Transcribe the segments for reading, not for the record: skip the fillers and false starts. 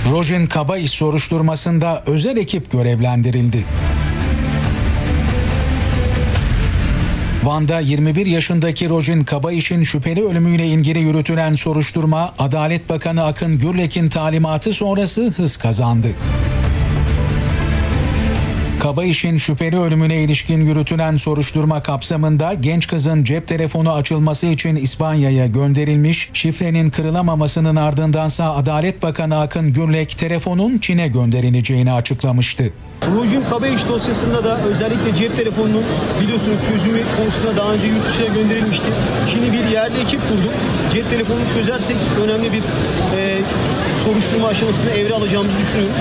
Rojin Kabayış soruşturmasında özel ekip görevlendirildi. Van'da 21 yaşındaki Rojin Kabayış'ın şüpheli ölümüyle ilgili yürütülen soruşturma, Adalet Bakanı Akın Gürlek'in talimatı sonrası hız kazandı. Kabayış'ın şüpheli ölümüne ilişkin yürütülen soruşturma kapsamında genç kızın cep telefonu açılması için İspanya'ya gönderilmiş, şifrenin kırılamamasının ardındansa Adalet Bakanı Akın Gürlek telefonun Çin'e gönderileceğini açıklamıştı. Rojin Kabayış dosyasında da özellikle cep telefonunun biliyorsunuz çözümü konusunda daha önce yurt dışına gönderilmişti. Şimdi bir yerli ekip kurduk. Cep telefonunu çözersek önemli bir soruşturma aşamasına evre alacağımızı düşünüyoruz.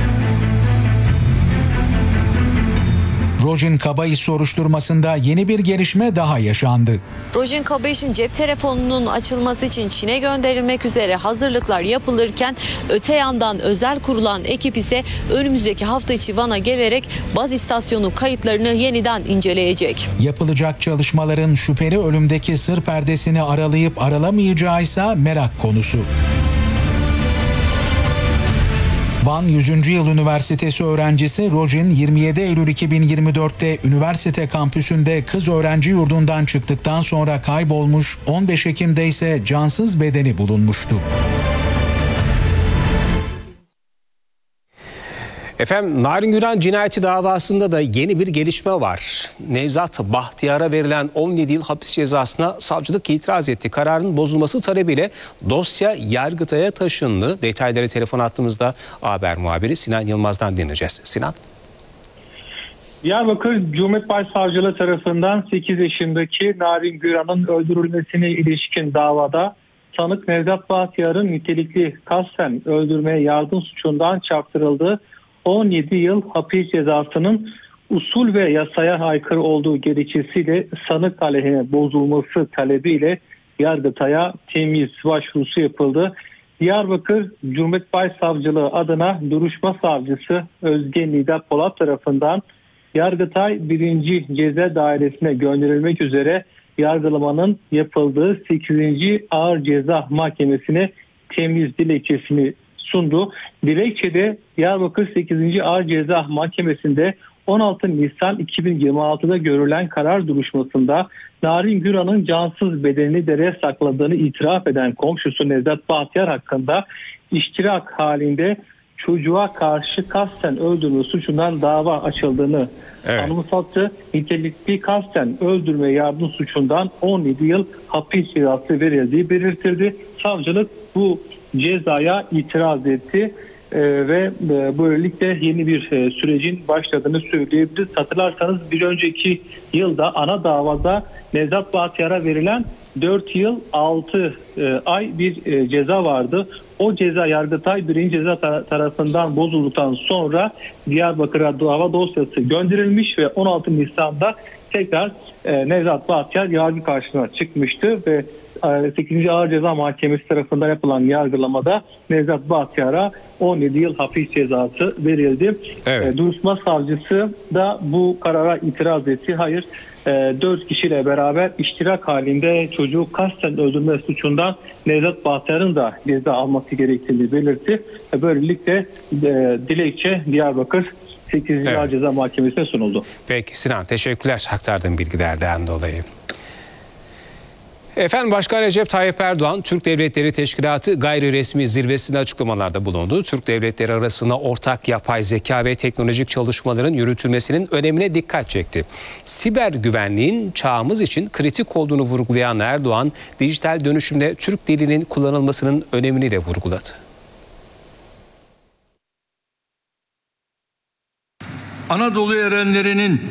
Rojin Kabayış soruşturmasında yeni bir gelişme daha yaşandı. Rojin Kabayış'ın cep telefonunun açılması için Çin'e gönderilmek üzere hazırlıklar yapılırken öte yandan özel kurulan ekip ise önümüzdeki hafta içi Van'a gelerek baz istasyonu kayıtlarını yeniden inceleyecek. Yapılacak çalışmaların şüpheli ölümdeki sır perdesini aralayıp aralamayacağı ise merak konusu. Van 100. Yıl Üniversitesi öğrencisi Rojin 27 Eylül 2024'te üniversite kampüsünde kız öğrenci yurdundan çıktıktan sonra kaybolmuş, 15 Ekim'de ise cansız bedeni bulunmuştu. Efendim, Narin Güran cinayeti davasında da yeni bir gelişme var. Nevzat Bahtiyar'a verilen 17 yıl hapis cezasına savcılık itiraz etti. Kararın bozulması talebiyle dosya Yargıtay'a taşındı. Detayları telefon hattımızda haber muhabiri Sinan Yılmaz'dan dinleyeceğiz. Sinan. Diyarbakır Cumhuriyet Başsavcılığı tarafından 8 yaşındaki Narin Güran'ın öldürülmesine ilişkin davada sanık Nevzat Bahtiyar'ın nitelikli kasten öldürmeye yardım suçundan çarptırıldığı 17 yıl hapis cezasının usul ve yasaya aykırı olduğu gerekçesiyle sanık aleyhine bozulması talebiyle Yargıtay'a temyiz başvurusu yapıldı. Diyarbakır Cumhuriyet Başsavcılığı adına duruşma savcısı Özge Nida Polat tarafından Yargıtay 1. Ceza Dairesi'ne gönderilmek üzere yargılamanın yapıldığı 8. Ağır Ceza Mahkemesi'ne temyiz dilekçesini sundu. Dilekçede Diyarbakır 8. Ağır Ceza Mahkemesi'nde 16 Nisan 2026'da görülen karar duruşmasında Narin Güran'ın cansız bedenini dereye sakladığını itiraf eden komşusu Nevzat Bahtiyar hakkında iştirak halinde çocuğa karşı kasten öldürme suçundan dava açıldığını anımsattı. Nitelikli kasten öldürme yardım suçundan 17 yıl hapis cezası verildiği belirtildi. Savcılık bu cezaya itiraz etti ve böylelikle yeni bir sürecin başladığını söyleyebiliriz. Hatırlarsanız bir önceki yılda ana davada Nevzat Bahtiyar'a verilen 4 yıl 6 ay bir ceza vardı. O ceza Yargıtay 1. Ceza tarafından bozulduktan sonra Diyarbakır'a dava dosyası gönderilmiş ve 16 Nisan'da tekrar Nevzat Bahtiyar yargı karşısına çıkmıştı ve 8. Ağır Ceza Mahkemesi tarafından yapılan yargılamada Nevzat Bahtiyar'a 17 yıl hapis cezası verildi. Evet. Duruşma savcısı da bu karara itiraz etti. Hayır, 4 kişiyle beraber iştirak halinde çocuğu kasten öldürme suçundan Nevzat Bahtiyar'ın da ceza alması gerektiğini belirtti. Böylelikle dilekçe Diyarbakır 8. Ağır Ceza Mahkemesi'ne sunuldu. Peki Sinan, teşekkürler aktardığın bilgilerden dolayı. Efendim, Başkan Recep Tayyip Erdoğan, Türk Devletleri Teşkilatı gayri resmi zirvesinde açıklamalarda bulundu. Türk devletleri arasında ortak yapay zeka ve teknolojik çalışmaların yürütülmesinin önemine dikkat çekti. Siber güvenliğin çağımız için kritik olduğunu vurgulayan Erdoğan, dijital dönüşümde Türk dilinin kullanılmasının önemini de vurguladı. Anadolu erenlerinin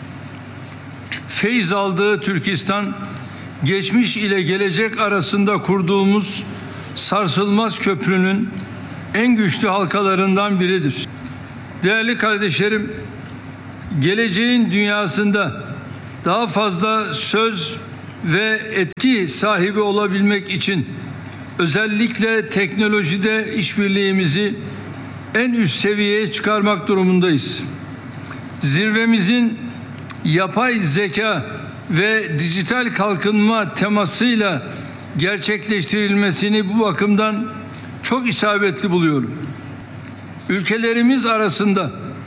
feyz aldığı Türkistan, geçmiş ile gelecek arasında kurduğumuz sarsılmaz köprünün en güçlü halkalarından biridir. Değerli kardeşlerim, geleceğin dünyasında daha fazla söz ve etki sahibi olabilmek için özellikle teknolojide işbirliğimizi en üst seviyeye çıkarmak durumundayız. Zirvemizin yapay zeka ve dijital kalkınma temasıyla gerçekleştirilmesini bu bakımdan çok isabetli buluyorum. ülkelerimiz arasında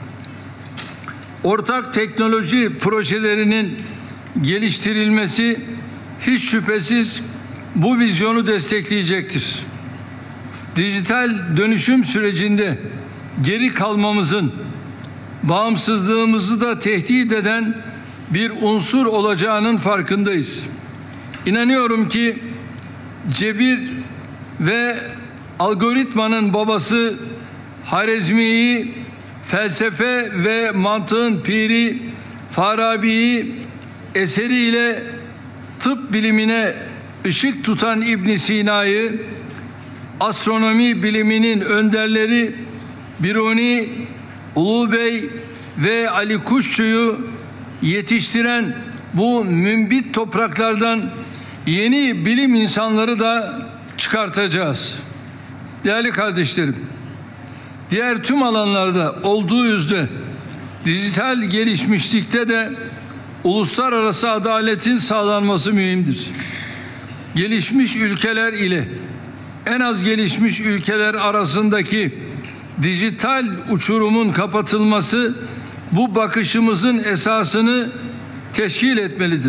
ortak teknoloji projelerinin geliştirilmesi hiç şüphesiz bu vizyonu destekleyecektir. Dijital dönüşüm sürecinde geri kalmamızın bağımsızlığımızı da tehdit eden bir unsur olacağının farkındayız. İnanıyorum ki cebir ve algoritmanın babası Harizmi'yi, felsefe ve mantığın piri Farabi'yi eseriyle tıp bilimine ışık tutan İbn Sina'yı, astronomi biliminin önderleri Biruni, Ulubey ve Ali Kuşçu'yu yetiştiren bu mümbit topraklardan yeni bilim insanları da çıkartacağız. Değerli kardeşlerim, diğer tüm alanlarda olduğu üzere dijital gelişmişlikte de uluslararası adaletin sağlanması mühimdir. Gelişmiş ülkeler ile en az gelişmiş ülkeler arasındaki dijital uçurumun kapatılması bu bakışımızın esasını teşkil etmelidir.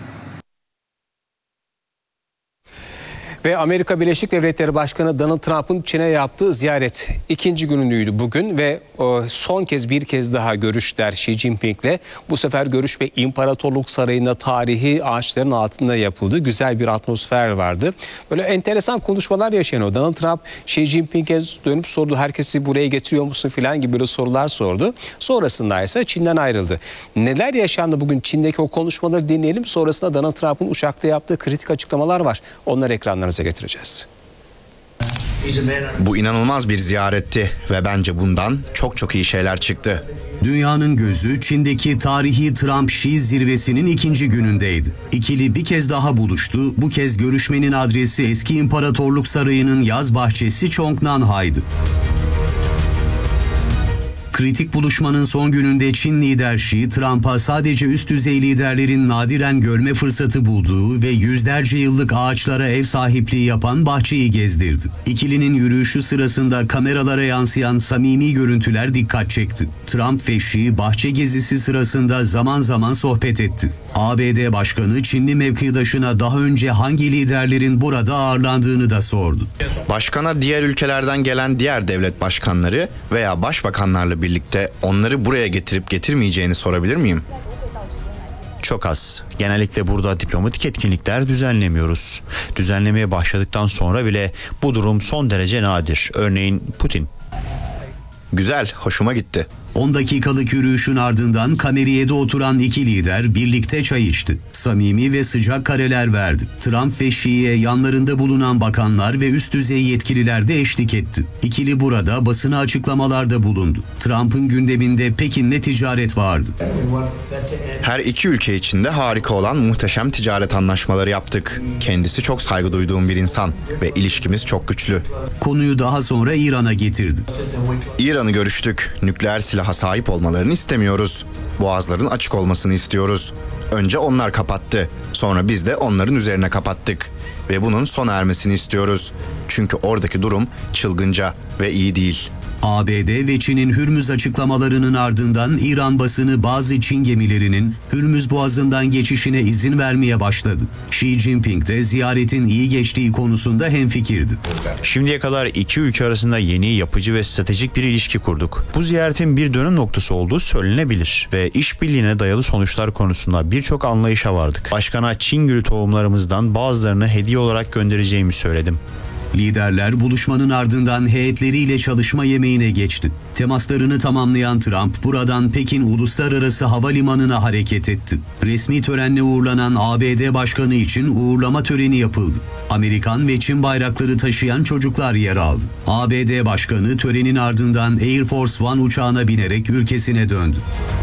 Ve Amerika Birleşik Devletleri Başkanı Donald Trump'ın Çin'e yaptığı ziyaret ikinci günüydü bugün ve son kez bir kez daha görüşler Xi Jinping'le. Bu sefer görüş ve İmparatorluk Sarayı'nda tarihi ağaçların altında yapıldı. Güzel bir atmosfer vardı. Böyle enteresan konuşmalar yaşanıyor. Donald Trump Xi Jinping'e dönüp sordu. Herkesi buraya getiriyor musun falan gibi böyle sorular sordu. Sonrasında ise Çin'den ayrıldı. Neler yaşandı bugün? Çin'deki o konuşmaları dinleyelim. Sonrasında Donald Trump'ın uçakta yaptığı kritik açıklamalar var. Onları ekranlarınıza getireceğiz. Bu inanılmaz bir ziyaretti ve bence bundan çok iyi şeyler çıktı. Dünyanın gözü Çin'deki tarihi Trump-Xi zirvesinin ikinci günündeydi. İkili bir kez daha buluştu. Bu kez görüşmenin adresi eski İmparatorluk Sarayı'nın yaz bahçesi Chongnanhai'ydı. Kritik buluşmanın son gününde Çin lider Xi, Trump'a sadece üst düzey liderlerin nadiren görme fırsatı bulduğu ve yüzlerce yıllık ağaçlara ev sahipliği yapan bahçeyi gezdirdi. İkilinin yürüyüşü sırasında kameralara yansıyan samimi görüntüler dikkat çekti. Trump ve Xi bahçe gezisi sırasında zaman zaman sohbet etti. ABD Başkanı Çinli mevkidaşına daha önce hangi liderlerin burada ağırlandığını da sordu. Başkana diğer ülkelerden gelen diğer devlet başkanları veya başbakanlarla birlikte onları buraya getirip getirmeyeceğini sorabilir miyim? Çok az. Genellikle burada diplomatik etkinlikler düzenlemiyoruz. Düzenlemeye başladıktan sonra bile bu durum son derece nadir. Örneğin Putin. Güzel, hoşuma gitti. 10 dakikalık yürüyüşün ardından kameriyede oturan iki lider birlikte çay içti. Samimi ve sıcak kareler verdi. Trump ve Xi'ye yanlarında bulunan bakanlar ve üst düzey yetkililer de eşlik etti. İkili burada basına açıklamalarda bulundu. Trump'ın gündeminde Pekin'le ticaret vardı. Her iki ülke için de harika olan muhteşem ticaret anlaşmaları yaptık. Kendisi çok saygı duyduğum bir insan ve ilişkimiz çok güçlü. Konuyu daha sonra İran'a getirdi. İran'ı görüştük. Nükleer silaha sahip olmalarını istemiyoruz. Boğazların açık olmasını istiyoruz. Önce onlar kapattı. Sonra biz de onların üzerine kapattık. Ve bunun sona ermesini istiyoruz. Çünkü oradaki durum çılgınca ve iyi değil. ABD ve Çin'in Hürmüz açıklamalarının ardından İran basını bazı Çin gemilerinin Hürmüz Boğazı'ndan geçişine izin vermeye başladı. Xi Jinping de ziyaretin iyi geçtiği konusunda hemfikirdi. Şimdiye kadar iki ülke arasında yeni, yapıcı ve stratejik bir ilişki kurduk. Bu ziyaretin bir dönüm noktası olduğu söylenebilir ve işbirliğine dayalı sonuçlar konusunda birçok anlayışa vardık. Başkana Çin gülü tohumlarımızdan bazılarını hediye olarak göndereceğimi söyledim. Liderler buluşmanın ardından heyetleriyle çalışma yemeğine geçti. Temaslarını tamamlayan Trump buradan Pekin Uluslararası Havalimanı'na hareket etti. Resmi törenle uğurlanan ABD Başkanı için uğurlama töreni yapıldı. Amerikan ve Çin bayrakları taşıyan çocuklar yer aldı. ABD Başkanı törenin ardından Air Force One uçağına binerek ülkesine döndü.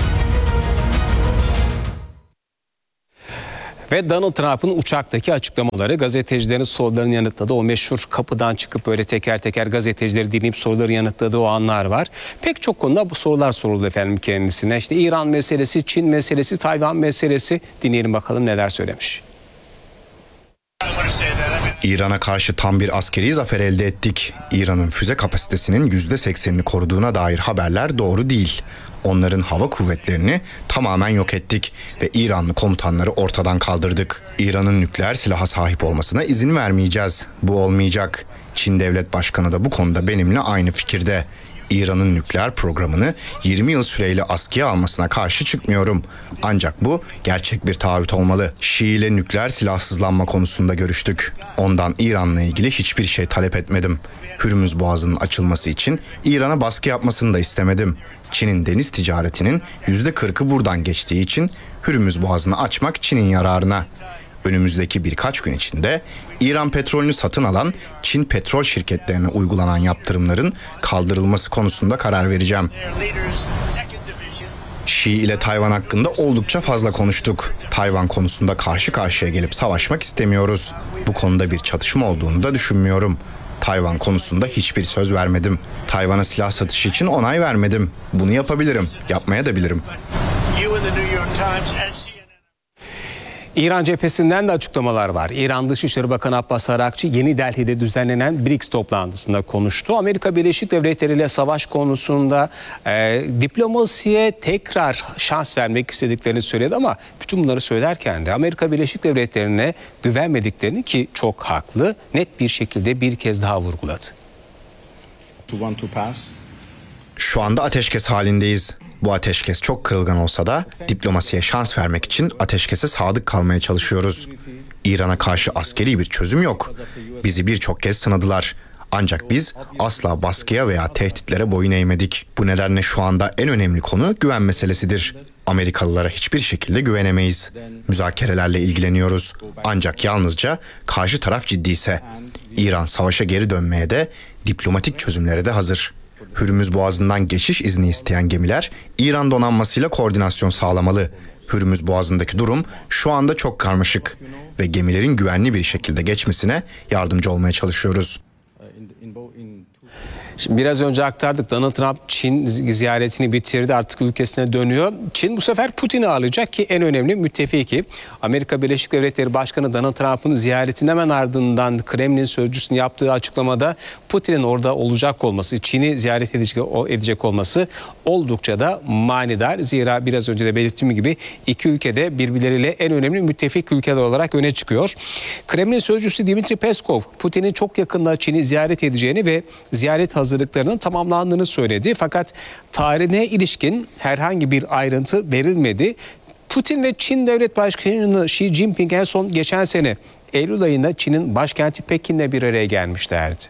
Ve Donald Trump'ın uçaktaki açıklamaları, gazetecilerin sorularını yanıtladı. O meşhur kapıdan çıkıp böyle teker teker gazetecileri dinleyip soruları yanıtladığı o anlar var. Pek çok konuda bu sorular soruldu efendim kendisine. İşte İran meselesi, Çin meselesi, Tayvan meselesi. Dinleyelim bakalım neler söylemiş. İran'a karşı tam bir askeri zafer elde ettik. İran'ın füze kapasitesinin %80'ini koruduğuna dair haberler doğru değil. Onların hava kuvvetlerini tamamen yok ettik ve İranlı komutanları ortadan kaldırdık. İran'ın nükleer silaha sahip olmasına izin vermeyeceğiz. Bu olmayacak. Çin Devlet Başkanı da bu konuda benimle aynı fikirde. İran'ın nükleer programını 20 yıl süreyle askıya almasına karşı çıkmıyorum. Ancak bu gerçek bir taahhüt olmalı. Şii ile nükleer silahsızlanma konusunda görüştük. Ondan İran'la ilgili hiçbir şey talep etmedim. Hürmüz Boğazı'nın açılması için İran'a baskı yapmasını da istemedim. Çin'in deniz ticaretinin %40'ı buradan geçtiği için Hürmüz Boğazı'nı açmak Çin'in yararına. Önümüzdeki birkaç gün içinde İran petrolünü satın alan Çin petrol şirketlerine uygulanan yaptırımların kaldırılması konusunda karar vereceğim. Şii ile Tayvan hakkında oldukça fazla konuştuk. Tayvan konusunda karşı karşıya gelip savaşmak istemiyoruz. Bu konuda bir çatışma olduğunu da düşünmüyorum. Tayvan konusunda hiçbir söz vermedim. Tayvan'a silah satışı için onay vermedim. Bunu yapabilirim, yapmaya da bilirim. İran cephesinden de açıklamalar var. İran Dışişleri Bakanı Abbas Arakçı Yeni Delhi'de düzenlenen BRICS toplantısında konuştu. Amerika Birleşik Devletleri ile savaş konusunda diplomasiye tekrar şans vermek istediklerini söyledi ama bütün bunları söylerken de Amerika Birleşik Devletleri'ne güvenmediklerini, ki çok haklı, net bir şekilde bir kez daha vurguladı. Şu anda ateşkes halindeyiz. Bu ateşkes çok kırılgan olsa da diplomasiye şans vermek için ateşkese sadık kalmaya çalışıyoruz. İran'a karşı askeri bir çözüm yok. Bizi birçok kez sınadılar. Ancak biz asla baskıya veya tehditlere boyun eğmedik. Bu nedenle şu anda en önemli konu güven meselesidir. Amerikalılara hiçbir şekilde güvenemeyiz. Müzakerelerle ilgileniyoruz. Ancak yalnızca karşı taraf ciddiyse. İran savaşa geri dönmeye de diplomatik çözümlere de hazır. Hürmüz Boğazı'ndan geçiş izni isteyen gemiler İran donanmasıyla koordinasyon sağlamalı. Hürmüz Boğazı'ndaki durum şu anda çok karmaşık ve gemilerin güvenli bir şekilde geçmesine yardımcı olmaya çalışıyoruz. Şimdi biraz önce aktardık, Donald Trump Çin ziyaretini bitirdi, artık ülkesine dönüyor. Çin bu sefer Putin'i ağırlayacak ki en önemli müttefiki. Amerika Birleşik Devletleri Başkanı Donald Trump'ın ziyaretinin hemen ardından Kremlin sözcüsünün yaptığı açıklamada Putin'in orada olacak olması, Çin'i ziyaret edecek olması oldukça da manidar. Zira biraz önce de belirttiğim gibi iki ülkede birbirleriyle en önemli müttefik ülkeler olarak öne çıkıyor. Kremlin sözcüsü Dmitri Peskov, Putin'in çok yakında Çin'i ziyaret edeceğini ve ziyaret hazırlıklarının tamamlandığını söyledi. Fakat tarihine ilişkin herhangi bir ayrıntı verilmedi. Putin ve Çin Devlet Başkanı Xi Jinping en son geçen sene Eylül ayında Çin'in başkenti Pekin'le bir araya gelmişlerdi.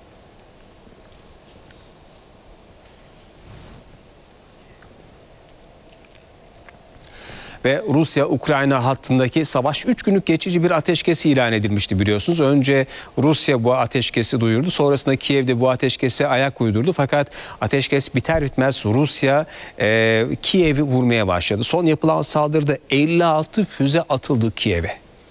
Ve Rusya-Ukrayna hattındaki savaş 3 günlük geçici bir ateşkes ilan edilmişti biliyorsunuz. Önce Rusya bu ateşkesi duyurdu. Sonrasında Kiev'de bu ateşkese ayak uydurdu. Fakat ateşkes biter bitmez Rusya Kiev'i vurmaya başladı. Son yapılan saldırıda 56 füze atıldı Kiev'e.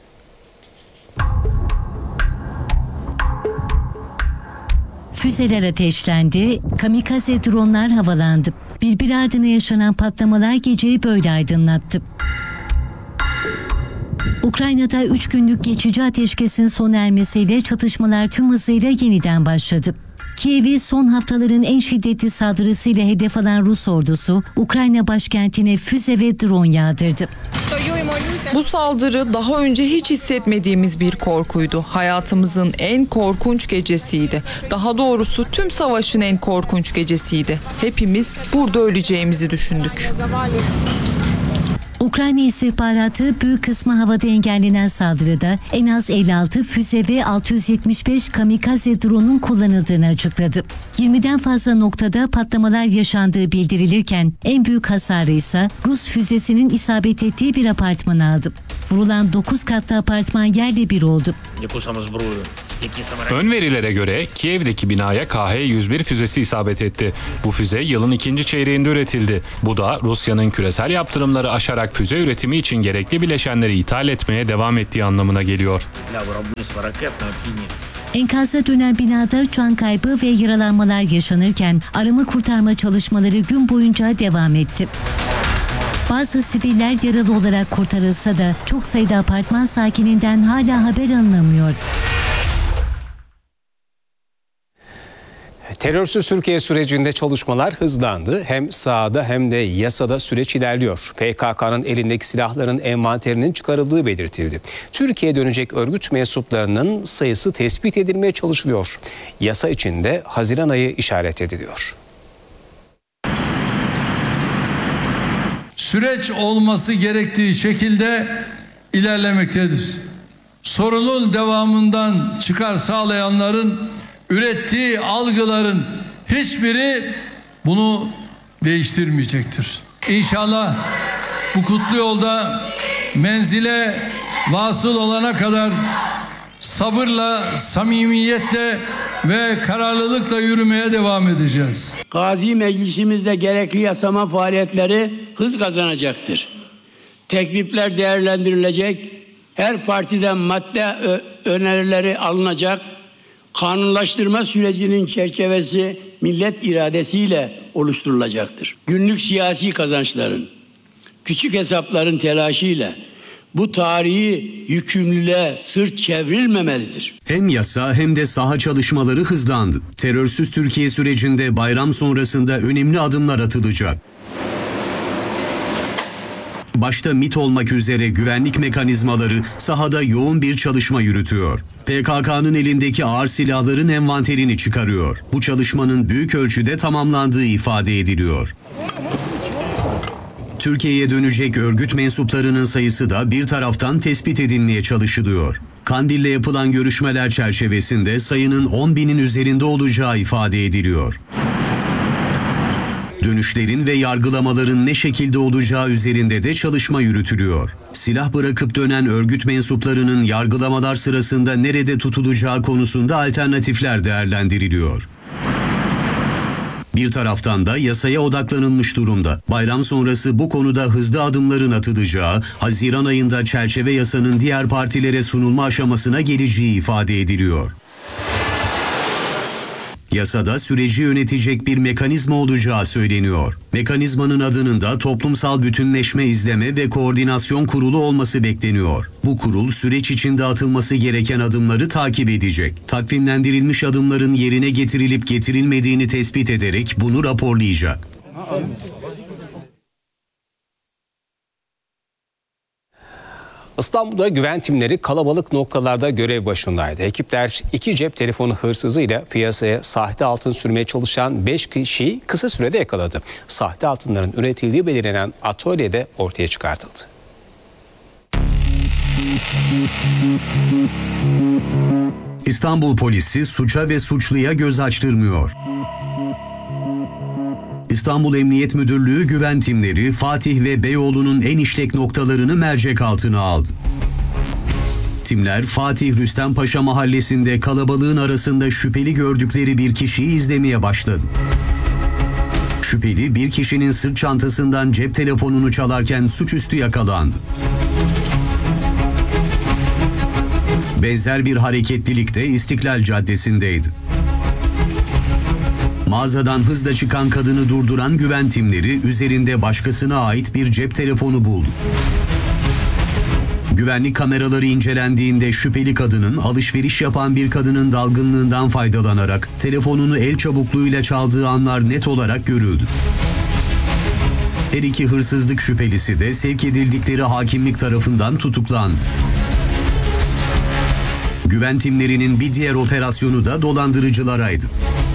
Füzeler ateşlendi, kamikaze dronlar havalandı. Birbiri ardına yaşanan patlamalar geceyi böyle aydınlattı. Ukrayna'da 3 günlük geçici ateşkesin sona ermesiyle çatışmalar tüm hızıyla yeniden başladı. Kiev'i son haftaların en şiddetli saldırısıyla hedef alan Rus ordusu, Ukrayna başkentine füze ve drone yağdırdı. Bu saldırı daha önce hiç hissetmediğimiz bir korkuydu. Hayatımızın en korkunç gecesiydi. Daha doğrusu tüm savaşın en korkunç gecesiydi. Hepimiz burada öleceğimizi düşündük. Ukrayna istihbaratı büyük kısmı havada engellenen saldırıda en az 56 füze ve 675 kamikaze drone'un kullanıldığını açıkladı. 20'den fazla noktada patlamalar yaşandığı bildirilirken en büyük hasarı ise Rus füzesinin isabet ettiği bir apartman aldı. Vurulan 9 katlı apartman yerle bir oldu. Ön verilere göre Kiev'deki binaya KH-101 füzesi isabet etti. Bu füze yılın ikinci çeyreğinde üretildi. Bu da Rusya'nın küresel yaptırımları aşarak füze üretimi için gerekli bileşenleri ithal etmeye devam ettiği anlamına geliyor. Enkazda dönen binada can kaybı ve yaralanmalar yaşanırken arama kurtarma çalışmaları gün boyunca devam etti. Bazı siviller yaralı olarak kurtarılsa da çok sayıda apartman sakininden hala haber alınamıyor. Terörsüz Türkiye sürecinde çalışmalar hızlandı. Hem sahada hem de yasada süreç ilerliyor. PKK'nın elindeki silahların envanterinin çıkarıldığı belirtildi. Türkiye'ye dönecek örgüt mensuplarının sayısı tespit edilmeye çalışılıyor. Yasa içinde Haziran ayı işaret ediliyor. Süreç olması gerektiği şekilde ilerlemektedir. Sorunun devamından çıkar sağlayanların ürettiği algıların hiçbiri bunu değiştirmeyecektir. İnşallah bu kutlu yolda menzile vasıl olana kadar sabırla, samimiyetle ve kararlılıkla yürümeye devam edeceğiz. Gazi Meclisimizde gerekli yasama faaliyetleri hız kazanacaktır. Teklifler değerlendirilecek, her partiden madde önerileri alınacak, kanunlaştırma sürecinin çerçevesi millet iradesiyle oluşturulacaktır. Günlük siyasi kazançların, küçük hesapların telaşıyla bu tarihi yükümlülüğe sırt çevrilmemelidir. Hem yasa hem de saha çalışmaları hızlandı. Terörsüz Türkiye sürecinde bayram sonrasında önemli adımlar atılacak. Başta MİT olmak üzere güvenlik mekanizmaları sahada yoğun bir çalışma yürütüyor. PKK'nın elindeki ağır silahların envanterini çıkarıyor. Bu çalışmanın büyük ölçüde tamamlandığı ifade ediliyor. Türkiye'ye dönecek örgüt mensuplarının sayısı da bir taraftan tespit edilmeye çalışılıyor. Kandil'le yapılan görüşmeler çerçevesinde sayının 10.000'in üzerinde olacağı ifade ediliyor. Dönüşlerin ve yargılamaların ne şekilde olacağı üzerinde de çalışma yürütülüyor. Silah bırakıp dönen örgüt mensuplarının yargılamalar sırasında nerede tutulacağı konusunda alternatifler değerlendiriliyor. Bir taraftan da yasaya odaklanılmış durumda. Bayram sonrası bu konuda hızlı adımların atılacağı, Haziran ayında çerçeve yasanın diğer partilere sunulma aşamasına geleceği ifade ediliyor. Yasada süreci yönetecek bir mekanizma olacağı söyleniyor. Mekanizmanın adının da Toplumsal Bütünleşme İzleme ve Koordinasyon Kurulu olması bekleniyor. Bu kurul süreç içinde atılması gereken adımları takip edecek. Takvimlendirilmiş adımların yerine getirilip getirilmediğini tespit ederek bunu raporlayacak. İstanbul'da güven timleri kalabalık noktalarda görev başındaydı. Ekipler 2 cep telefonu hırsızıyla piyasaya sahte altın sürmeye çalışan 5 kişiyi kısa sürede yakaladı. Sahte altınların üretildiği belirlenen atölyede ortaya çıkartıldı. İstanbul polisi suça ve suçluya göz açtırmıyor. İstanbul Emniyet Müdürlüğü güven timleri Fatih ve Beyoğlu'nun en işlek noktalarını mercek altına aldı. Timler Fatih Rüstempaşa mahallesinde kalabalığın arasında şüpheli gördükleri bir kişiyi izlemeye başladı. Şüpheli bir kişinin sırt çantasından cep telefonunu çalarken suçüstü yakalandı. Benzer bir hareketlilik de İstiklal Caddesi'ndeydi. Mağazadan hızla çıkan kadını durduran güven timleri üzerinde başkasına ait bir cep telefonu buldu. Güvenlik kameraları incelendiğinde şüpheli kadının alışveriş yapan bir kadının dalgınlığından faydalanarak telefonunu el çabukluğuyla çaldığı anlar net olarak görüldü. Her iki hırsızlık şüphelisi de sevk edildikleri hakimlik tarafından tutuklandı. Güven timlerinin bir diğer operasyonu da dolandırıcılaraydı.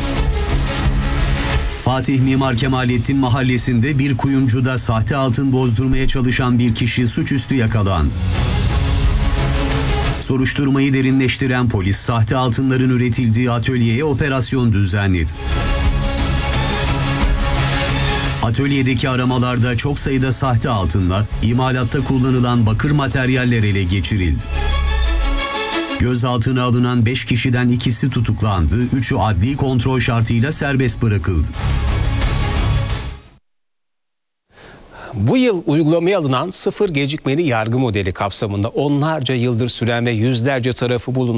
Fatih Mimar Kemalettin mahallesinde bir kuyumcuda sahte altın bozdurmaya çalışan bir kişi suçüstü yakalandı. Soruşturmayı derinleştiren polis sahte altınların üretildiği atölyeye operasyon düzenledi. Atölyedeki aramalarda çok sayıda sahte altınla imalatta kullanılan bakır materyaller ele geçirildi. Gözaltına alınan 5 kişiden ikisi tutuklandı, 3'ü adli kontrol şartıyla serbest bırakıldı. Bu yıl uygulamaya alınan sıfır gecikmeli yargı modeli kapsamında onlarca yıldır süren ve yüzlerce tarafı bulunan